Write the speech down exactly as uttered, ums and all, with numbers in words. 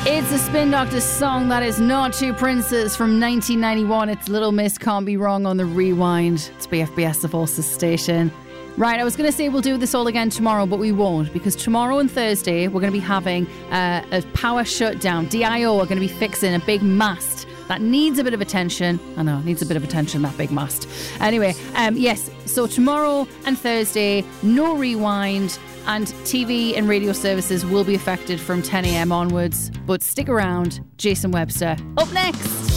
It's a Spin Doctors song that is not Two Princes from nineteen ninety-one. It's Little Miss Can't Be Wrong on the Rewind. It's B F B S, the Forces station. Right, I was going to say we'll do this all again tomorrow, but we won't, because tomorrow and Thursday we're going to be having uh, a power shutdown. D I O are going to be fixing a big mast that needs a bit of attention. I know, needs a bit of attention, that big mast. Anyway, um, yes, so tomorrow and Thursday, no Rewind, and T V and radio services will be affected from ten a.m. onwards. But stick around, Jason Webster up next.